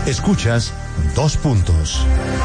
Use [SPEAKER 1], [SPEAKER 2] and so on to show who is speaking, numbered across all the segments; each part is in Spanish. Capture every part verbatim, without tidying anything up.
[SPEAKER 1] Escuchas Dos Puntos.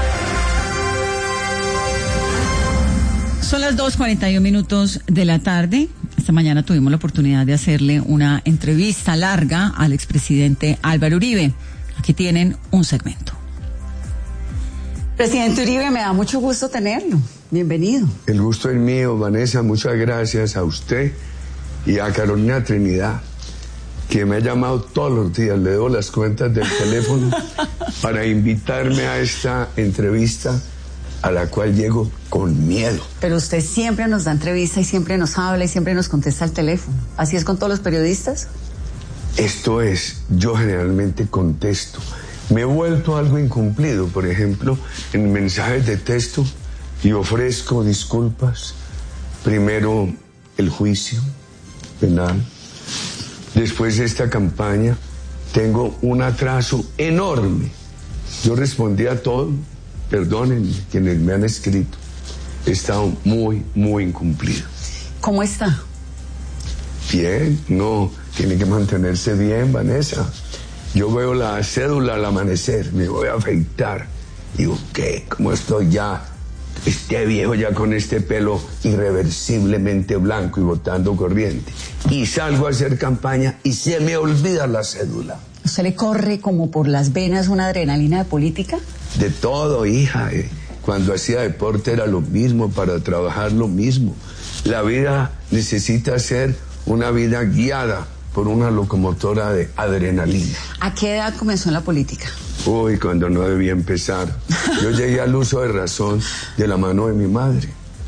[SPEAKER 2] Son las dos cuarenta y un minutos de la tarde. Esta mañana tuvimos la oportunidad de hacerle una entrevista larga al expresidente Álvaro Uribe. Aquí tienen un segmento. Presidente Uribe, me da mucho gusto tenerlo. Bienvenido.
[SPEAKER 3] El gusto es mío, Vanessa. Muchas gracias a usted y a Carolina Trinidad, que me ha llamado todos los días. Le debo las cuentas del teléfono para invitarme a esta entrevista a la cual llego con miedo.
[SPEAKER 2] Pero usted siempre nos da entrevista y siempre nos habla y siempre nos contesta al teléfono. ¿Así es con todos los periodistas?
[SPEAKER 3] Esto es, yo generalmente contesto. Me he vuelto algo incumplido, por ejemplo, en mensajes de texto, y ofrezco disculpas. Primero, el juicio penal. Después de esta campaña, tengo un atraso enorme. Yo respondí a todo, perdónenme quienes me han escrito. He estado muy, muy incumplido.
[SPEAKER 2] ¿Cómo está?
[SPEAKER 3] Bien, no, tiene que mantenerse bien, Vanessa. Yo veo la cédula al amanecer, me voy a afeitar. Digo, ¿qué? ¿Cómo estoy ya? Este viejo ya con este pelo irreversiblemente blanco y botando corriente. Y salgo a hacer campaña y se me olvida la cédula.
[SPEAKER 2] ¿Usted le corre como por las venas una adrenalina de política?
[SPEAKER 3] De todo, hija. Eh. Cuando hacía deporte era lo mismo, para trabajar lo mismo. La vida necesita ser una vida guiada por una locomotora de adrenalina.
[SPEAKER 2] ¿A qué edad comenzó en la política?
[SPEAKER 3] Uy, cuando no debía empezar. Yo llegué al uso de razón de la mano de mi madre.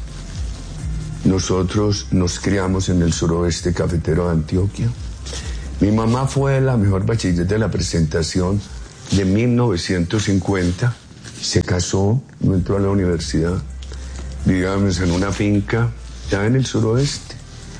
[SPEAKER 3] Nosotros nos criamos en el suroeste cafetero de Antioquia. Mi mamá fue la mejor bachiller de la presentación de mil novecientos cincuenta. Se casó, no entró a la universidad. Vivíamos en una finca ya en el suroeste.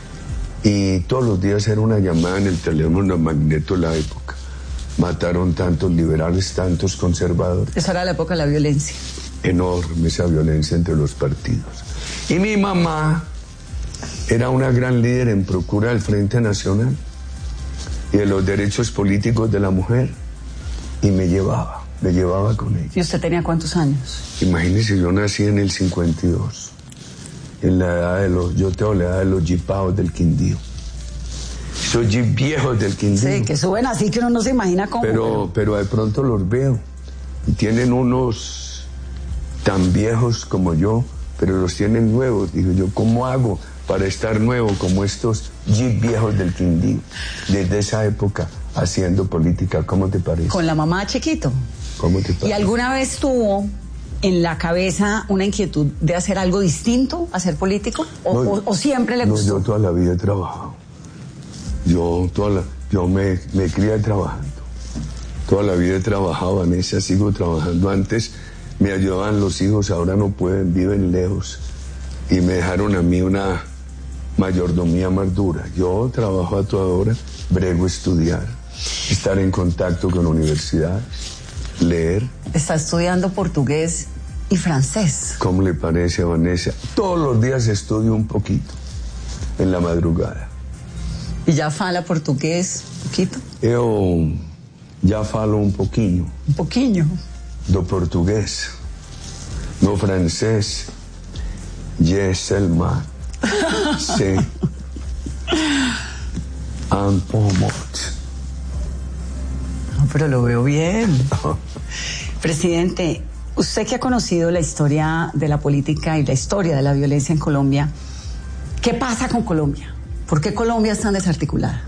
[SPEAKER 3] Y todos los días era una llamada en el teléfono magneto de la época. Mataron tantos liberales, tantos conservadores.
[SPEAKER 2] Esa era la época de la violencia.
[SPEAKER 3] Enorme esa violencia entre los partidos. Y mi mamá era una gran líder en procura del Frente Nacional y de los derechos políticos de la mujer. Y me llevaba, me llevaba con ella.
[SPEAKER 2] ¿Y usted tenía cuántos años?
[SPEAKER 3] Imagínese, yo nací en el cincuenta y dos. En la edad de los, yo tengo la edad de los jipaos del Quindío. Esos jeep viejos del Quindío.
[SPEAKER 2] Sí, que suben así que uno no se imagina cómo.
[SPEAKER 3] Pero, pero de pronto los veo. Y tienen unos tan viejos como yo, pero los tienen nuevos. Digo yo, ¿cómo hago para estar nuevo como estos jeep viejos del Quindío? Desde esa época, haciendo política, ¿cómo te parece?
[SPEAKER 2] Con la mamá chiquito.
[SPEAKER 3] ¿Cómo te parece?
[SPEAKER 2] ¿Y alguna vez tuvo en la cabeza una inquietud de hacer algo distinto, hacer político? ¿O,
[SPEAKER 3] no,
[SPEAKER 2] o, o siempre le gustó?
[SPEAKER 3] No, yo toda la vida he trabajado. Yo, toda la, yo me, me crié trabajando. Toda la vida he trabajado, Vanessa, sigo trabajando. Antes me ayudaban los hijos, ahora no pueden, viven lejos. Y me dejaron a mí una mayordomía más dura. Yo trabajo a toda hora, brego estudiar, estar en contacto con universidades, leer.
[SPEAKER 2] Está estudiando portugués y francés.
[SPEAKER 3] ¿Cómo le parece a Vanessa? Todos los días estudio un poquito, en la madrugada.
[SPEAKER 2] ¿Y ya fala portugués un poquito?
[SPEAKER 3] Yo já falo um pouquinho.
[SPEAKER 2] Um pouquinho?
[SPEAKER 3] Do português. No francés, je seulement sais un peu mort.
[SPEAKER 2] No, pero lo veo bien. Presidente, usted que ha conocido la historia de la política y la historia de la violencia en Colombia, ¿qué pasa con Colombia? ¿Por qué Colombia es tan desarticulada?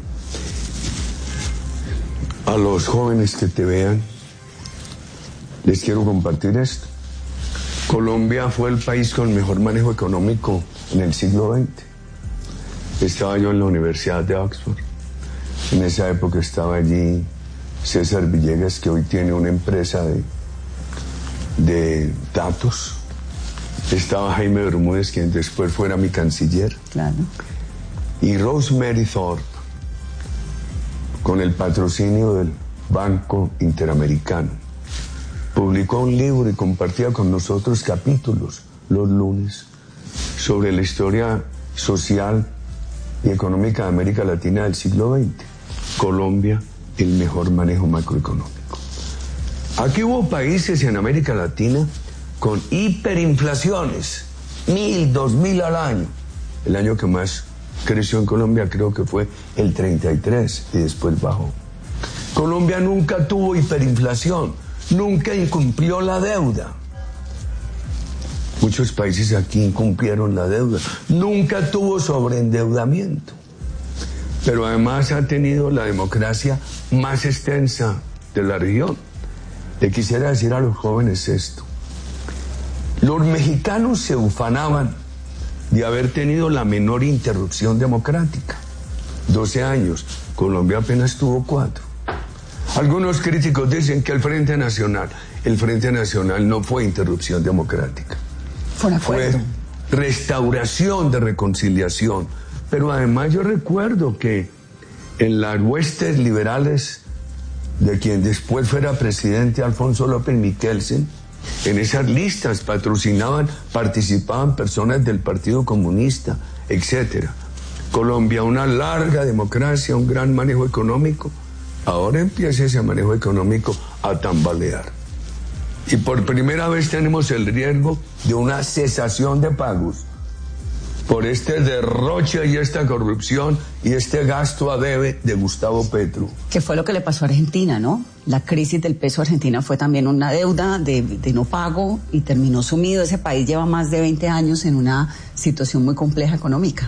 [SPEAKER 3] A los jóvenes que te vean, les quiero compartir esto. Colombia fue el país con mejor manejo económico en el siglo veinte. Estaba yo en la Universidad de Oxford. En esa época estaba allí César Villegas, que hoy tiene una empresa de, de datos. Estaba Jaime Bermúdez, quien después fuera mi canciller.
[SPEAKER 2] Claro.
[SPEAKER 3] Y Rosemary Thorpe, con el patrocinio del Banco Interamericano, publicó un libro y compartía con nosotros capítulos los lunes sobre la historia social y económica de América Latina del siglo veinte. Colombia, el mejor manejo macroeconómico. Aquí hubo países en América Latina con hiperinflaciones, mil, dos mil al año. El año que más creció en Colombia creo que fue el treinta y tres y después bajó. Colombia nunca tuvo hiperinflación, nunca incumplió la deuda. Muchos países aquí incumplieron la deuda, nunca tuvo sobreendeudamiento. Pero además ha tenido la democracia más extensa de la región. Le quisiera decir a los jóvenes esto. Los mexicanos se ufanaban de haber tenido la menor interrupción democrática. doce años, Colombia apenas tuvo cuatro. Algunos críticos dicen que el Frente Nacional, el Frente Nacional no fue interrupción democrática.
[SPEAKER 2] Fue un acuerdo.
[SPEAKER 3] Fue restauración de reconciliación. Pero además yo recuerdo que en las huestes liberales de quien después fuera presidente Alfonso López Michelsen, en esas listas patrocinaban, participaban personas del Partido Comunista, etcétera. Colombia, una larga democracia, un gran manejo económico. Ahora empieza ese manejo económico a tambalear. Y por primera vez tenemos el riesgo de una cesación de pagos por este derroche y esta corrupción y este gasto a debe de Gustavo Petro.
[SPEAKER 4] Que fue lo que le pasó a Argentina, ¿no? La crisis del peso argentina fue también una deuda de, de no pago y terminó sumido. Ese país lleva más de veinte años en una situación muy compleja económica.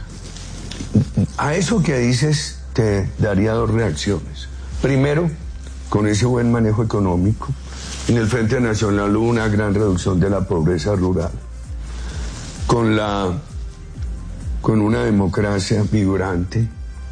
[SPEAKER 3] A eso que dices te daría dos reacciones. Primero, con ese buen manejo económico, en el Frente Nacional hubo una gran reducción de la pobreza rural. Con la con una democracia vibrante,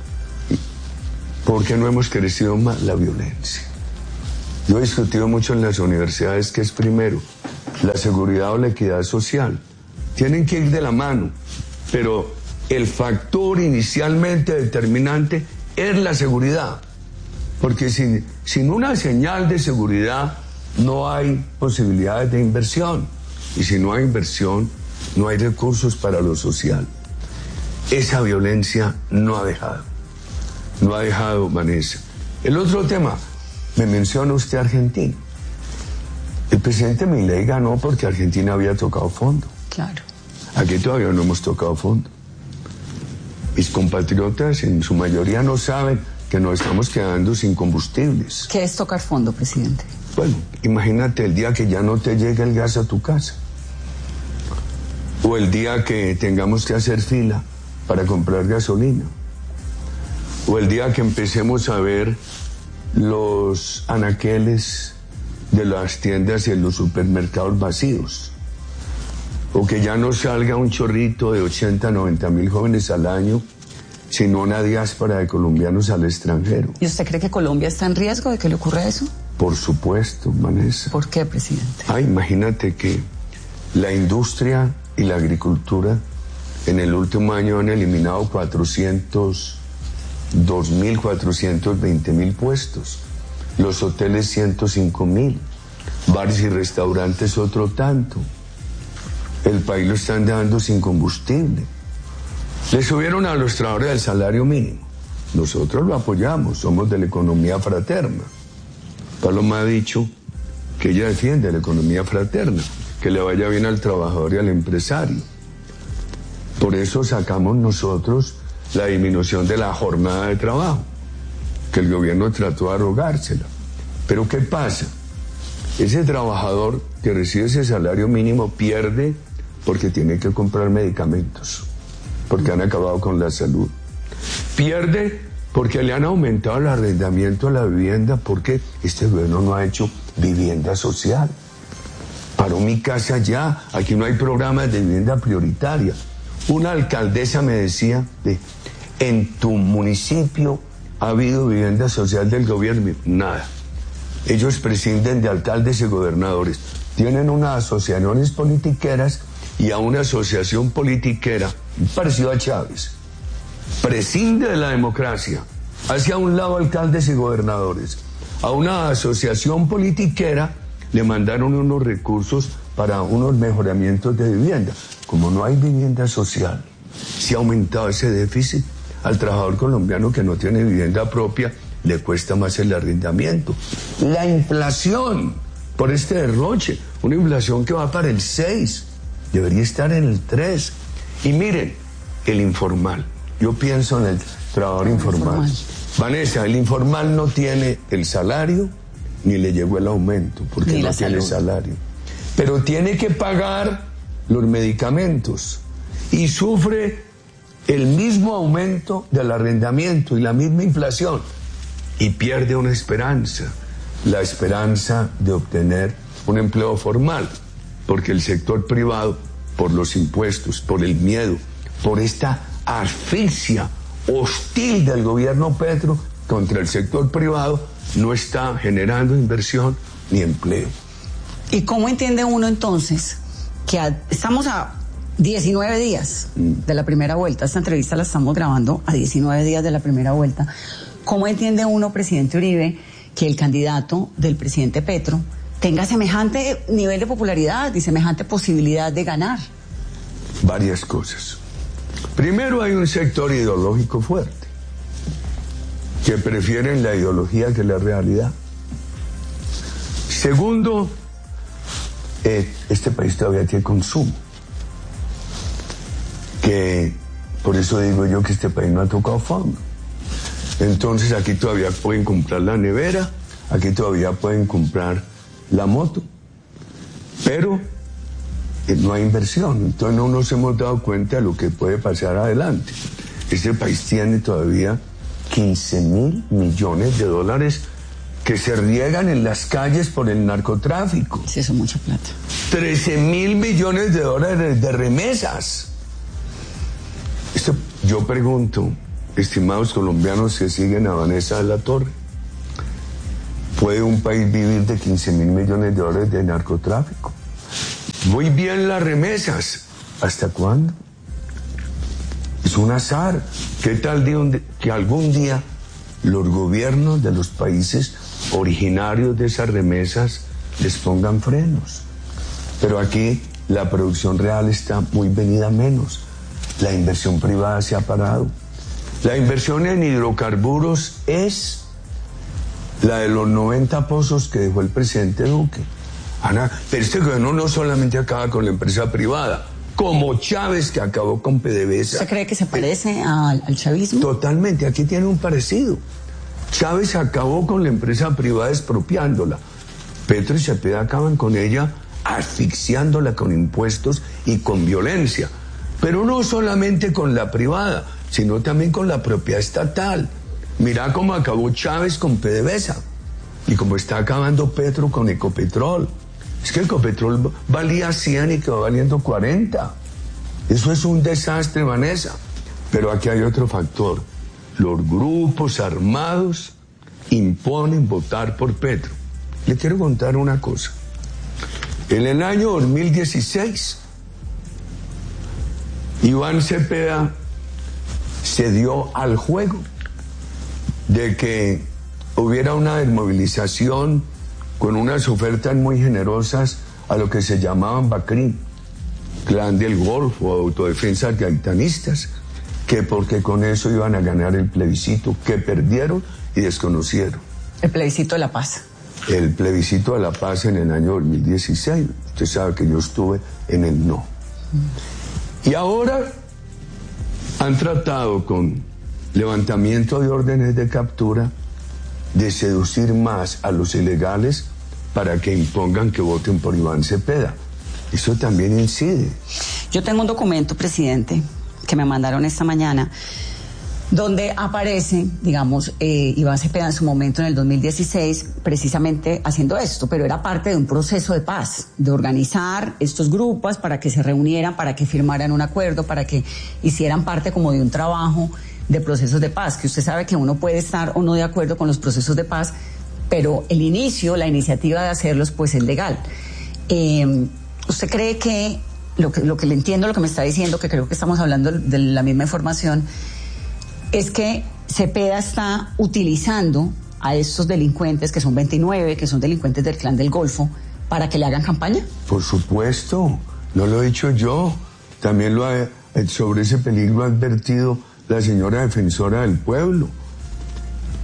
[SPEAKER 3] porque no hemos crecido más la violencia. Yo he discutido mucho en las universidades que es primero la seguridad o la equidad social. Tienen que ir de la mano, pero el factor inicialmente determinante es la seguridad, porque sin, sin una señal de seguridad no hay posibilidades de inversión, y si no hay inversión no hay recursos para lo social. Esa violencia no ha dejado, no ha dejado, Vanessa. El otro tema, me menciona usted Argentina. El presidente Milei ganó porque Argentina había tocado fondo.
[SPEAKER 4] Claro.
[SPEAKER 3] Aquí todavía no hemos tocado fondo. Mis compatriotas en su mayoría no saben que nos estamos quedando sin combustibles.
[SPEAKER 4] ¿Qué es tocar fondo, presidente?
[SPEAKER 3] Bueno, imagínate el día que ya no te llega el gas a tu casa. O el día que tengamos que hacer fila para comprar gasolina. O el día que empecemos a ver los anaqueles de las tiendas y en los supermercados vacíos. O que ya no salga un chorrito de ochenta, noventa mil jóvenes al año, sino una diáspora de colombianos al extranjero.
[SPEAKER 4] ¿Y usted cree que Colombia está en riesgo de que le ocurra eso?
[SPEAKER 3] Por supuesto, Vanessa.
[SPEAKER 4] ¿Por qué, presidente?
[SPEAKER 3] Ah, imagínate que la industria y la agricultura en el último año han eliminado cuatrocientos dos mil, cuatrocientos veinte mil puestos. Los hoteles ciento cinco mil. Bares y restaurantes otro tanto. El país lo están dejando sin combustible. Le subieron a los trabajadores el salario mínimo. Nosotros lo apoyamos, somos de la economía fraterna. Paloma ha dicho que ella defiende la economía fraterna, que le vaya bien al trabajador y al empresario. Por eso sacamos nosotros la disminución de la jornada de trabajo, que el gobierno trató de arrogársela. Pero ¿qué pasa? Ese trabajador que recibe ese salario mínimo pierde porque tiene que comprar medicamentos, porque han acabado con la salud. Pierde porque le han aumentado el arrendamiento a la vivienda, porque este gobierno no ha hecho vivienda social. Paró Mi Casa Ya, aquí no hay programas de vivienda prioritaria. Una alcaldesa me decía, de, en tu municipio ha habido vivienda social del gobierno. Nada. Ellos prescinden de alcaldes y gobernadores. Tienen unas asociaciones politiqueras y a una asociación politiquera, parecido a Chávez. Prescinde de la democracia. Hacia un lado alcaldes y gobernadores. A una asociación politiquera le mandaron unos recursos para unos mejoramientos de vivienda. Como no hay vivienda social, se ha aumentado ese déficit. Al trabajador colombiano que no tiene vivienda propia le cuesta más el arrendamiento. La inflación por este derroche, una inflación que va para el seis, debería estar en el tres. Y miren, el informal, yo pienso en el trabajador informal. informal. Vanessa, el informal no tiene el salario, ni le llegó el aumento, porque ni no tiene salud. salario. Pero tiene que pagar los medicamentos y sufre el mismo aumento del arrendamiento y la misma inflación y pierde una esperanza, la esperanza de obtener un empleo formal, porque el sector privado, por los impuestos, por el miedo, por esta asfixia hostil del gobierno Petro contra el sector privado, no está generando inversión ni empleo.
[SPEAKER 4] ¿Y cómo entiende uno entonces que a, estamos a diecinueve días de la primera vuelta? Esta entrevista la estamos grabando a diecinueve días de la primera vuelta. ¿Cómo entiende uno, presidente Uribe, que el candidato del presidente Petro tenga semejante nivel de popularidad y semejante posibilidad de ganar?
[SPEAKER 3] Varias cosas. Primero, hay un sector ideológico fuerte que prefieren la ideología que la realidad. Segundo, eh, este país todavía tiene consumo, que por eso digo yo que este país no ha tocado fondo. Entonces aquí todavía pueden comprar la nevera, aquí todavía pueden comprar la moto, pero eh, no hay inversión. Entonces no nos hemos dado cuenta de lo que puede pasar adelante. Este país tiene todavía quince mil millones de dólares que se riegan en las calles por el narcotráfico.
[SPEAKER 4] Sí, eso es mucha plata.
[SPEAKER 3] trece mil millones de dólares de remesas. Esto, yo pregunto, estimados colombianos que siguen a Vanessa de la Torre, ¿puede un país vivir de quince mil millones de dólares de narcotráfico? Muy bien las remesas. ¿Hasta cuándo? Es un azar. ¿Qué tal de que algún día los gobiernos de los países originarios de esas remesas les pongan frenos? Pero aquí la producción real está muy venida menos. La inversión privada se ha parado. La inversión en hidrocarburos es la de los noventa pozos que dejó el presidente Duque. Ana, pero este gobierno no solamente acaba con la empresa privada, como Chávez, que acabó con PDVSA.
[SPEAKER 4] ¿Usted cree que se parece al, al chavismo?
[SPEAKER 3] Totalmente, aquí tiene un parecido. Chávez acabó con la empresa privada expropiándola. Petro y Cepeda acaban con ella asfixiándola con impuestos y con violencia. Pero no solamente con la privada, sino también con la propiedad estatal. Mirá cómo acabó Chávez con PDVSA y cómo está acabando Petro con Ecopetrol. Es que Ecopetrol valía cien y quedó valiendo cuarenta. Eso es un desastre, Vanessa. Pero aquí hay otro factor. Los grupos armados imponen votar por Petro. Le quiero contar una cosa. En el año dos mil dieciséis, Iván Cepeda se dio al juego de que hubiera una desmovilización con unas ofertas muy generosas a lo que se llamaban BACRIM, Clan del Golfo, autodefensas gaitanistas, que porque con eso iban a ganar el plebiscito, que perdieron y desconocieron.
[SPEAKER 4] El plebiscito de la paz.
[SPEAKER 3] El plebiscito de la paz en el año dos mil dieciséis. Usted sabe que yo estuve en el no. Mm. Y ahora han tratado con levantamiento de órdenes de captura de seducir más a los ilegales para que impongan que voten por Iván Cepeda. Eso también incide.
[SPEAKER 4] Yo tengo un documento, presidente, que me mandaron esta mañana, donde aparece, digamos, eh, Iván Cepeda en su momento en el dos mil dieciséis, precisamente haciendo esto, pero era parte de un proceso de paz, de organizar estos grupos para que se reunieran, para que firmaran un acuerdo, para que hicieran parte como de un trabajo de procesos de paz, que usted sabe que uno puede estar o no de acuerdo con los procesos de paz, pero el inicio, la iniciativa de hacerlos, pues es legal. Eh, ¿Usted cree que lo que lo que le entiendo, lo que me está diciendo, que creo que estamos hablando de la misma información, es que Cepeda está utilizando a estos delincuentes, que son veintinueve, que son delincuentes del Clan del Golfo, para que le hagan campaña?
[SPEAKER 3] Por supuesto, no lo he dicho yo, también lo ha, sobre ese peligro ha advertido la señora defensora del pueblo.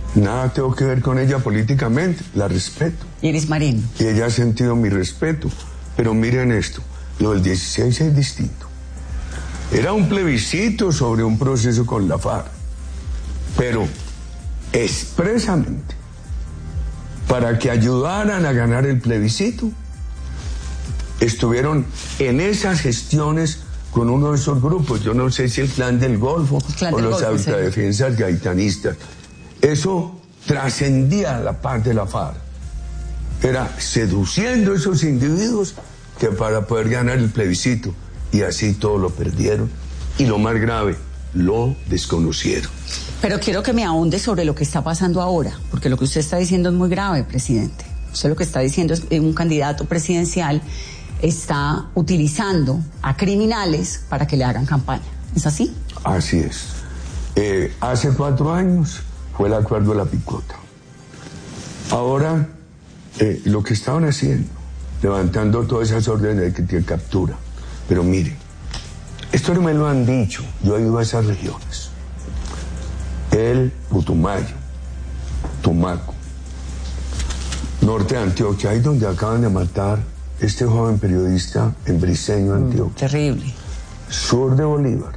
[SPEAKER 3] Nada tengo que ver con ella políticamente, la respeto.
[SPEAKER 4] Iris Marín.
[SPEAKER 3] Y ella ha sentido mi respeto. Pero miren esto, lo del dieciséis es distinto. Era un plebiscito sobre un proceso con la FARC, pero expresamente para que ayudaran a ganar el plebiscito, estuvieron en esas gestiones con uno de esos grupos, yo no sé si el Clan del Golfo
[SPEAKER 4] Clan
[SPEAKER 3] o
[SPEAKER 4] del
[SPEAKER 3] los
[SPEAKER 4] Golfo,
[SPEAKER 3] autodefensas sí. gaitanistas. Eso trascendía la paz de la FARC. Era seduciendo a esos individuos que para poder ganar el plebiscito, y así todo lo perdieron, y lo más grave, lo desconocieron.
[SPEAKER 4] Pero quiero que me ahonde sobre lo que está pasando ahora, porque lo que usted está diciendo es muy grave, presidente. Usted lo que está diciendo es que un candidato presidencial está utilizando a criminales para que le hagan campaña. ¿Es así?
[SPEAKER 3] Así es. Eh, hace cuatro años fue el acuerdo de la picota. Ahora, eh, lo que estaban haciendo, levantando todas esas órdenes de, de captura. Pero mire, esto no me lo han dicho, yo he ido a esas regiones. El Putumayo, Tumaco, norte de Antioquia, ahí donde acaban de matar este joven periodista en Briceño, Antioquia.
[SPEAKER 4] Mm, terrible.
[SPEAKER 3] Sur de Bolívar,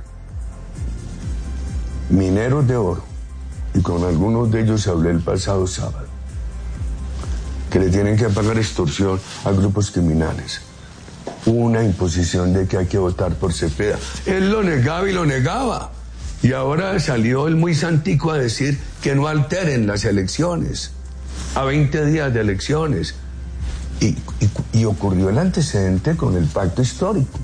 [SPEAKER 3] mineros de oro, y con algunos de ellos hablé el pasado sábado, que le tienen que pagar extorsión a grupos criminales. Una imposición de que hay que votar por Cepeda. Él lo negaba y lo negaba. Y ahora salió el muy santico a decir que no alteren las elecciones. A veinte días de elecciones. Y, y, y ocurrió el antecedente con el pacto histórico.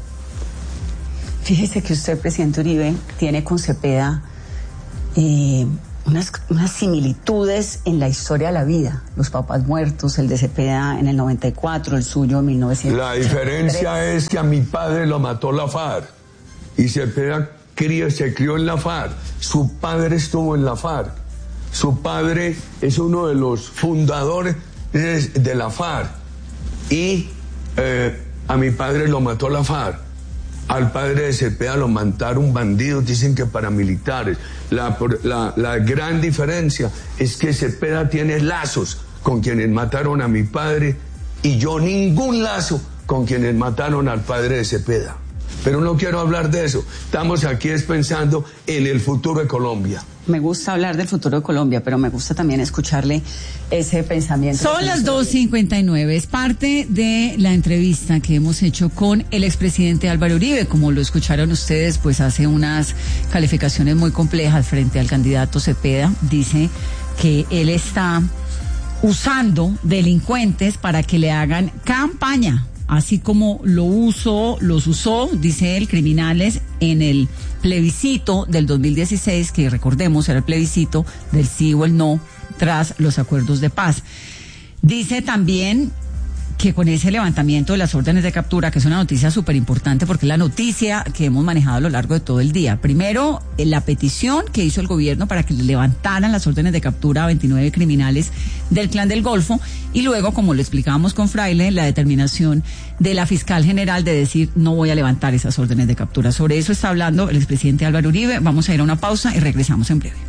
[SPEAKER 4] Fíjese que usted, presidente Uribe, tiene con Cepeda eh, unas, unas similitudes en la historia de la vida. Los papás muertos, el de Cepeda en el noventa y cuatro, el suyo en mil novecientos ochenta y tres.
[SPEAKER 3] La diferencia es que a mi padre lo mató la FARC y Cepeda crió, se crió en la FARC. Su padre estuvo en la FARC. Su padre es uno de los fundadores de la FARC y eh, a mi padre lo mató la FARC. Al padre de Cepeda lo mataron bandidos, dicen que paramilitares. La, la, la gran diferencia es que Cepeda tiene lazos con quienes mataron a mi padre y yo ningún lazo con quienes mataron al padre de Cepeda. Pero no quiero hablar de eso. Estamos aquí es pensando en el futuro de Colombia.
[SPEAKER 4] Me gusta hablar del futuro de Colombia, pero me gusta también escucharle ese pensamiento.
[SPEAKER 2] Son las dos cincuenta y nueve. Es parte de la entrevista que hemos hecho con el expresidente Álvaro Uribe. Como lo escucharon ustedes, pues hace unas calificaciones muy complejas frente al candidato Cepeda. Dice que él está usando delincuentes para que le hagan campaña. Así como lo usó, los usó, dice él, criminales en el plebiscito del dos mil dieciséis, que recordemos era el plebiscito del sí o el no tras los acuerdos de paz. Dice también que con ese levantamiento de las órdenes de captura, que es una noticia súper importante porque es la noticia que hemos manejado a lo largo de todo el día. Primero, la petición que hizo el gobierno para que levantaran las órdenes de captura a veintinueve criminales del Clan del Golfo y luego, como lo explicábamos con Fraile, la determinación de la fiscal general de decir no voy a levantar esas órdenes de captura. Sobre eso está hablando el expresidente Álvaro Uribe. Vamos a ir a una pausa y regresamos en breve.